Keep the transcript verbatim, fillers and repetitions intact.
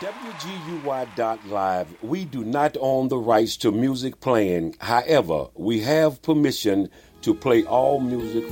W G U Y dot live, we do not own the rights to music playing. However, we have permission to play all music